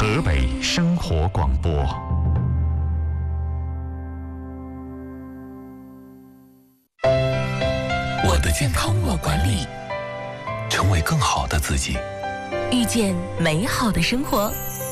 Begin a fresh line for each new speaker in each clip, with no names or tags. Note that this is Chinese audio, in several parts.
河北生活广播。
我的健康我管理，成为更好的自己，
遇见美好的生活。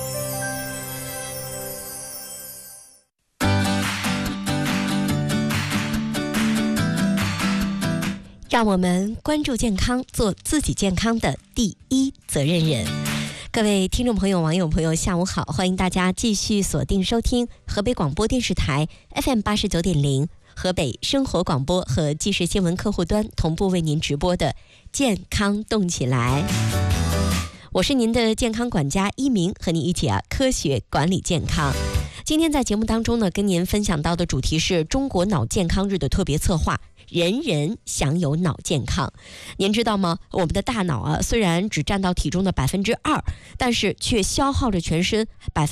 让我们关注健康，做自己健康的第一责任人。各位听众朋友、网友朋友，下午好！欢迎大家继续锁定收听河北广播电视台 FM89.0、河北生活广播和即时新闻客户端同步为您直播的健康动起来。我是您的健康管家一鸣，和你一起科学管理健康。今天在节目当中呢，跟您分享到的主题是中国脑健康日的特别策划，人人享有脑健康。您知道吗？我们的大脑虽然只占到体重的2%，但是却消耗着全身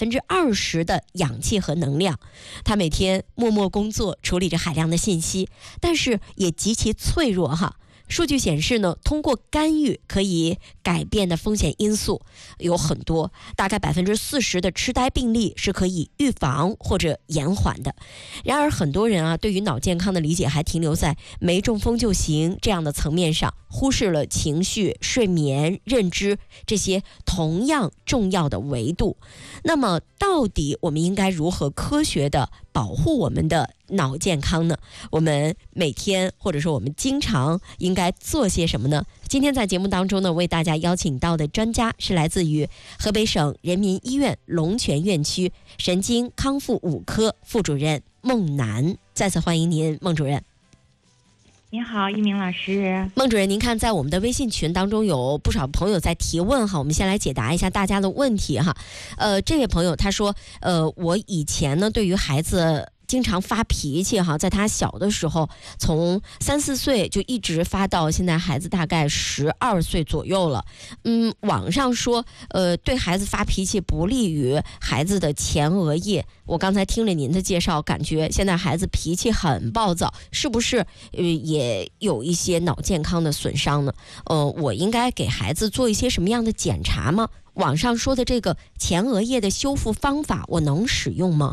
20%的氧气和能量。它每天默默工作，处理着海量的信息，但是也极其脆弱哈。数据显示呢，通过干预可以改变的风险因素有很多，大概40%的痴呆病例是可以预防或者延缓的。然而很多人对于脑健康的理解还停留在没中风就行这样的层面上，忽视了情绪、睡眠、认知这些同样重要的维度。那么到底我们应该如何科学的保护我们的脑健康呢？我们每天或者说我们经常应该做些什么呢？今天在节目当中呢，为大家邀请到的专家是来自于河北省人民医院龙泉院区神经康复5科副主任孟楠。再次欢迎您，孟主任。
你好，一鸣老师。
孟主任，您看在我们的微信群当中有不少朋友在提问哈，我们先来解答一下大家的问题哈。这位朋友他说，我以前呢对于孩子经常发脾气哈，在他小的时候，从3、4岁就一直发到现在孩子大概12岁左右了。网上说，对孩子发脾气不利于孩子的前额叶。我刚才听了您的介绍，感觉现在孩子脾气很暴躁，是不是也有一些脑健康的损伤呢？我应该给孩子做一些什么样的检查吗？网上说的这个前额叶的修复方法，我能使用吗？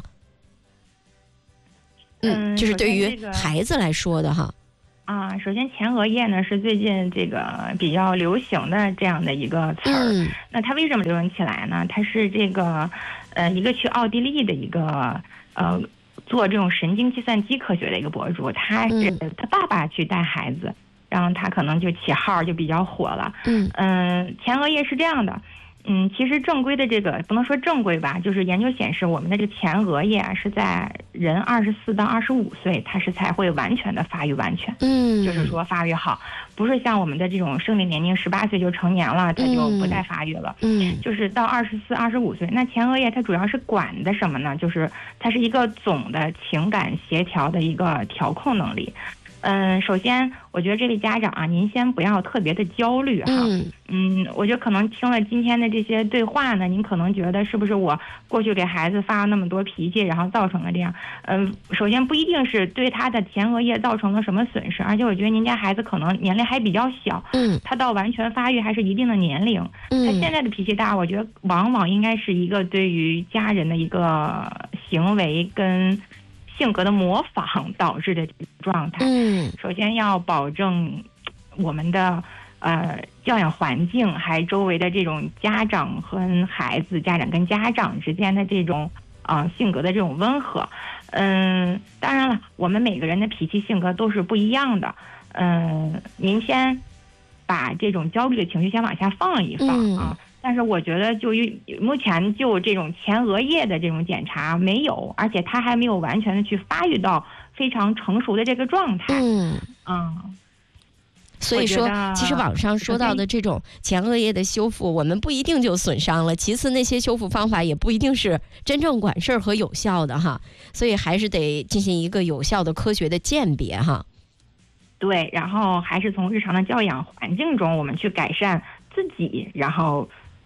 就是对于孩子来说的哈。
首先前额叶呢是最近这个比较流行的这样的一个词儿。那它为什么流行起来呢？它是这个一个去奥地利的一个做这种神经计算机科学的一个博主，他是他爸爸去带孩子，然后他可能就起号就比较火了。前额叶是这样的。其实正规的这个不能说正规吧，就是研究显示我们的这个前额叶是在人24到25岁，它是才会完全的发育完全。就是说发育好，不是像我们的这种生理年龄18岁就成年了，它就不再发育了。就是到24、25岁，那前额叶它主要是管的什么呢？就是它是一个总的情感协调的一个调控能力。首先我觉得这位家长您先不要特别的焦虑哈。我觉得可能听了今天的这些对话呢，您可能觉得是不是我过去给孩子发了那么多脾气，然后造成了这样。首先不一定是对他的前额叶造成了什么损失，而且我觉得您家孩子可能年龄还比较小，他到完全发育还是一定的年龄。他现在的脾气大，我觉得往往应该是一个对于家人的一个行为跟性格的模仿导致的状态。首先要保证我们的教养环境，还周围的这种家长和孩子、家长跟家长之间的这种性格的这种温和。当然了，我们每个人的脾气性格都是不一样的。您先把这种焦虑的情绪先往下放一放但是我觉得就目前就这种前额叶的这种检查没有，而且它还没有完全的去发育到非常成熟的这个状态。
所以说其实网上说到的这种前额叶的修复，我们不一定就损伤了，其次那些修复方法也不一定是真正管事儿和有效的哈，所以还是得进行一个有效的科学的鉴别哈。
对，然后还是从日常的教养环境中我们去改善自己，然后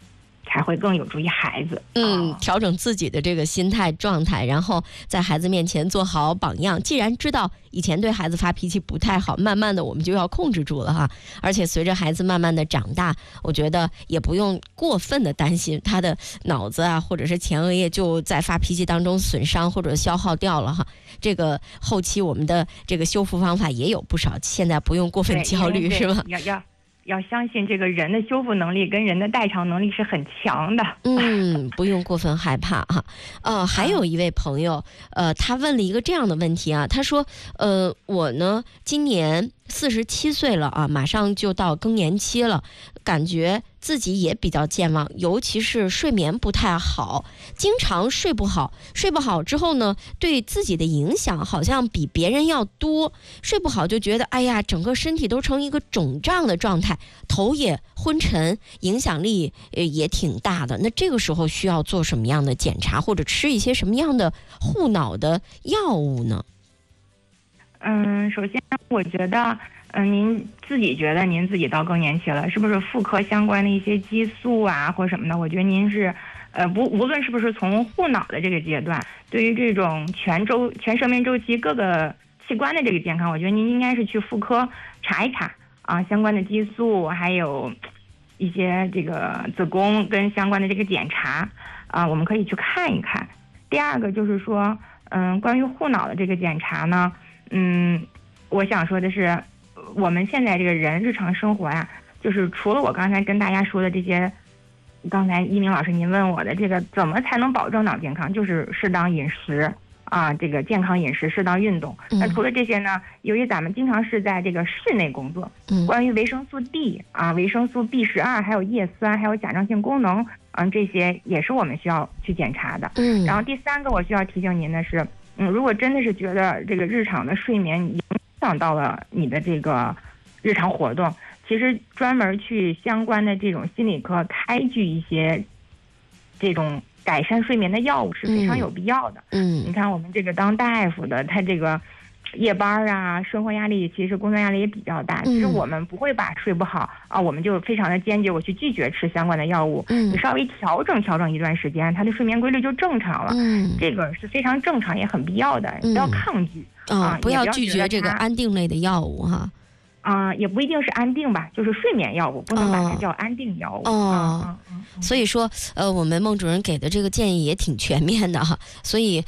才会更有助于孩子。
调整自己的这个心态状态，然后在孩子面前做好榜样。既然知道以前对孩子发脾气不太好，慢慢的我们就要控制住了哈。而且随着孩子慢慢的长大，我觉得也不用过分的担心他的脑子啊，或者是前额叶就在发脾气当中损伤或者消耗掉了哈。这个后期我们的这个修复方法也有不少，现在不用过分焦虑，是吧？
要相信这个人的修复能力跟人的代偿能力是很强的。
不用过分害怕哈。还有一位朋友，他问了一个这样的问题啊，他说，我呢今年47岁了啊，马上就到更年期了，感觉自己也比较健忘，尤其是睡眠不太好，经常睡不好之后呢，对自己的影响好像比别人要多。睡不好就觉得哎呀，整个身体都成一个肿胀的状态，头也昏沉，影响力也挺大的。那这个时候需要做什么样的检查，或者吃一些什么样的护脑的药物呢？
首先我觉得您自己觉得您自己到更年期了，是不是妇科相关的一些激素啊或什么的，我觉得您是无论是不是从护脑的这个阶段，对于这种全生命周期各个器官的这个健康，我觉得您应该是去妇科查一查啊，相关的激素，还有一些这个子宫跟相关的这个检查啊，我们可以去看一看。第二个就是说关于护脑的这个检查呢，我想说的是，我们现在这个人日常生活呀，就是除了我刚才跟大家说的这些，刚才一鸣老师您问我的这个怎么才能保证脑健康，就是适当饮食啊，这个健康饮食，适当运动。那除了这些呢，由于咱们经常是在这个室内工作，关于维生素 D 啊、维生素 B12，还有叶酸，还有甲状腺功能，这些也是我们需要去检查的。然后第三个我需要提醒您的是，如果真的是觉得这个日常的睡眠影响到了你的这个日常活动，其实专门去相关的这种心理科开具一些这种改善睡眠的药物是非常有必要的。你看我们这个当大夫的，他这个夜班啊，生活压力其实工作压力也比较大，其实我们不会把睡不好啊，我们就非常的坚决，我去拒绝吃相关的药物。你稍微调整一段时间，他的睡眠规律就正常了。这个是非常正常也很必要的，不要抗拒
不要拒绝这个安定类的药物哈。
也不一定是安定吧，就是睡眠药物，不能把它叫安定药物。
所以说，我们孟主任给的这个建议也挺全面的哈。所以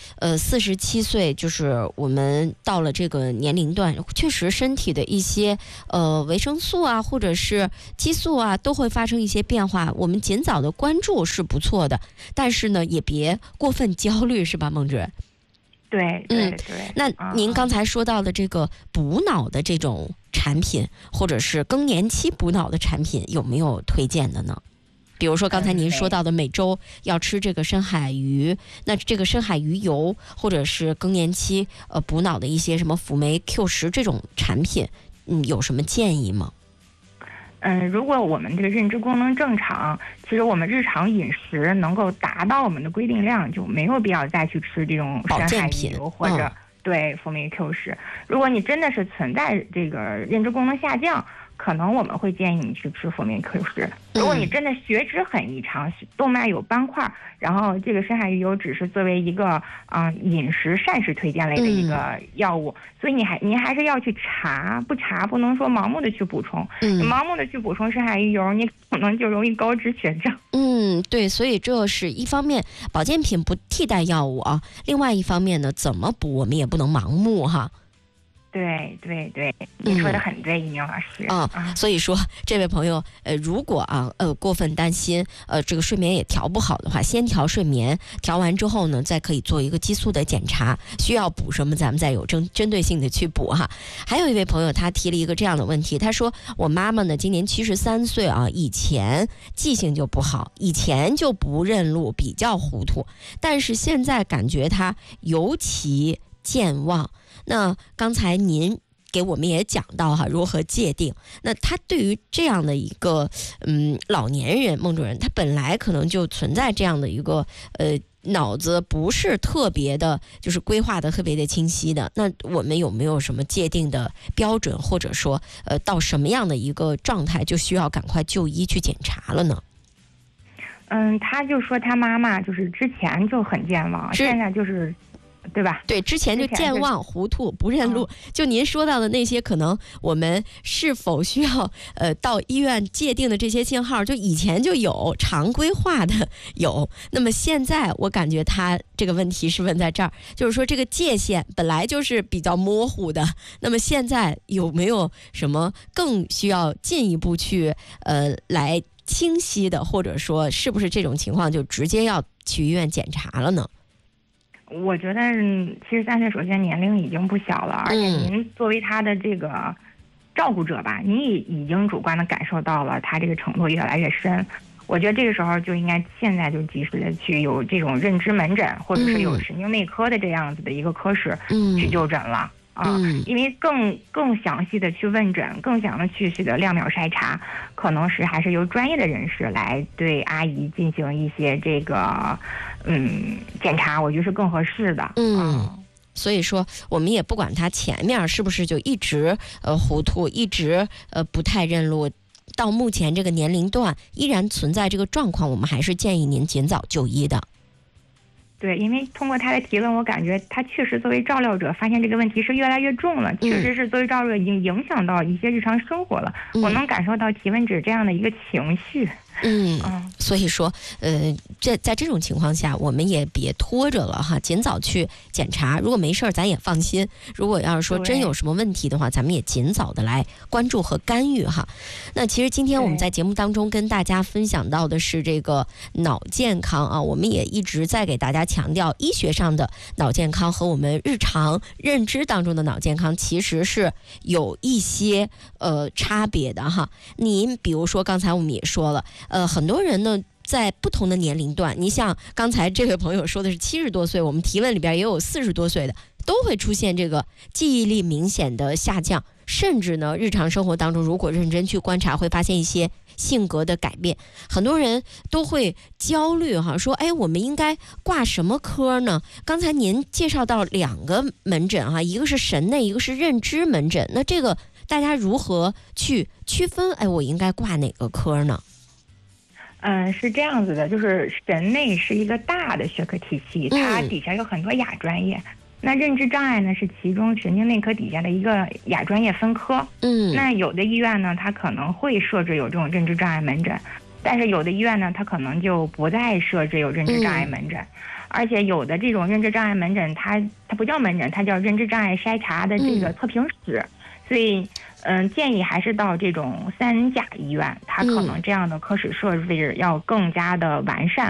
，47岁就是我们到了这个年龄段，确实身体的一些维生素啊，或者是激素啊，都会发生一些变化。我们尽早的关注是不错的，但是呢，也别过分焦虑，是吧，孟主任？
对。
那您刚才说到的这个补脑的这种产品，或者是更年期补脑的产品，有没有推荐的呢？比如说刚才您说到的每周要吃这个深海鱼，那这个深海鱼油，或者是更年期补脑的一些什么辅酶 Q10这种产品，有什么建议吗？
如果我们这个认知功能正常，其实我们日常饮食能够达到我们的规定量，就没有必要再去吃这种深海鱼油或者对辅酶 Q10。如果你真的是存在这个认知功能下降，可能我们会建议你去吃辅酶 Q10。如果你真的血脂很异常，动脉有斑块，然后这个深海鱼油只是作为一个饮食膳食推荐类的一个药物，所以您还是要去查，不能说盲目的去补充。盲目的去补充深海鱼油，你可能就容易高脂血症。
对，所以这是一方面，保健品不替代药物啊。另外一方面呢，怎么补我们也不能盲目哈。
对，你说的很对，一鸣老师。
所以说这位朋友，如果过分担心，这个睡眠也调不好的话，先调睡眠，调完之后呢，再可以做一个激素的检查，需要补什么，咱们再有针对性的去补哈。还有一位朋友，他提了一个这样的问题，他说我妈妈呢今年73岁啊，以前记性就不好，以前就不认路，比较糊涂，但是现在感觉她尤其健忘。那刚才您给我们也讲到哈，如何界定。那他对于这样的一个老年人，孟主任，他本来可能就存在这样的一个脑子不是特别的，就是规划的特别的清晰的。那我们有没有什么界定的标准，或者说到什么样的一个状态就需要赶快就医去检查了呢？
他就说他妈妈就是之前就很健忘，现在就是。对吧？
对，之前就健忘、糊涂、不认路。就您说到的那些，可能我们是否需要到医院界定的这些信号，就以前就有常规化的有。那么现在我感觉他这个问题是问在这儿，就是说这个界限本来就是比较模糊的。那么现在有没有什么更需要进一步去来清晰的，或者说是不是这种情况就直接要去医院检查了呢？
我觉得73岁首先年龄已经不小了，而且您作为他的这个照顾者吧，您也已经主观的感受到了他这个程度越来越深。我觉得这个时候就应该现在就及时的去有这种认知门诊，或者是有神经内科的这样子的一个科室去就诊了。因为更详细的去问诊，更详细的量表筛查，可能是还是由专业的人士来对阿姨进行一些这个检查，我觉得是更合适的。
所以说我们也不管他前面是不是就一直糊涂，一直不太认路，到目前这个年龄段依然存在这个状况，我们还是建议您尽早就医的。
对，因为通过他的提问，我感觉他确实作为照料者，发现这个问题是越来越重了，确实是作为照料者已经影响到一些日常生活了。我能感受到提问者这样的一个情绪。
所以说，在这种情况下，我们也别拖着了哈，尽早去检查。如果没事儿，咱也放心；如果要是说真有什么问题的话，咱们也尽早的来关注和干预哈。那其实今天我们在节目当中跟大家分享到的是这个脑健康啊，我们也一直在给大家强调，医学上的脑健康和我们日常认知当中的脑健康其实是有一些差别的哈。您比如说刚才我们也说了。很多人呢，在不同的年龄段，你像刚才这位朋友说的是70多岁，我们提问里边也有40多岁的，都会出现这个记忆力明显的下降，甚至呢，日常生活当中如果认真去观察，会发现一些性格的改变。很多人都会焦虑哈，说我们应该挂什么科呢？刚才您介绍到2个门诊哈，一个是神内，一个是认知门诊，那这个大家如何去区分？我应该挂哪个科呢？
是这样子的，就是神内是一个大的学科体系，它底下有很多亚专业。那认知障碍呢是其中神经内科底下的一个亚专业分科。那有的医院呢，它可能会设置有这种认知障碍门诊，但是有的医院呢，它可能就不再设置有认知障碍门诊。而且有的这种认知障碍门诊，它不叫门诊，它叫认知障碍筛查的这个测评室。所以建议还是到这种3甲医院，它可能这样的科室设置要更加的完善。